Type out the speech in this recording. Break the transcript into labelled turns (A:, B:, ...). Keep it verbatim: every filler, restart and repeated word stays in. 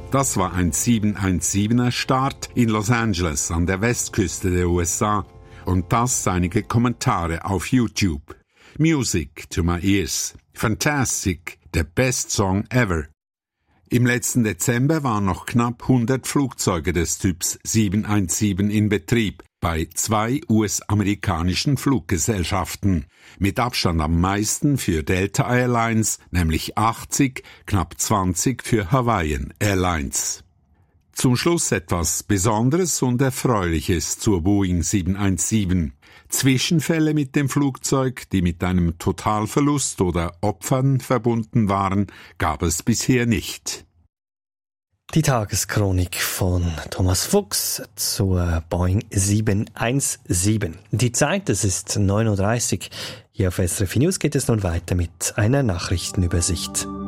A: Das war ein sieben eins siebener Start in Los Angeles an der Westküste der U S A und das einige Kommentare auf YouTube. Music to my ears. Fantastic. The best song ever. Im letzten Dezember waren noch knapp hundert Flugzeuge des Typs sieben eins sieben in Betrieb bei zwei U S-amerikanischen Fluggesellschaften. Mit Abstand am meisten für Delta Airlines, nämlich achtzig, knapp zwanzig für Hawaiian Airlines. Zum Schluss etwas Besonderes und Erfreuliches zur Boeing sieben eins sieben. Zwischenfälle mit dem Flugzeug, die mit einem Totalverlust oder Opfern verbunden waren, gab es bisher nicht.
B: Die Tageschronik von Thomas Fuchs zur Boeing sieben eins sieben. Die Zeit, es ist neun Uhr dreißig. Hier auf S R F News geht es nun weiter mit einer Nachrichtenübersicht.